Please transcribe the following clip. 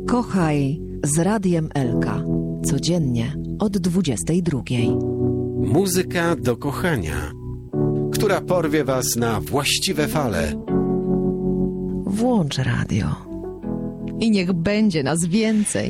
Kochaj z Radiem Elka. Codziennie od 22. Muzyka do kochania, która porwie was na właściwe fale. Włącz radio. I niech będzie nas więcej.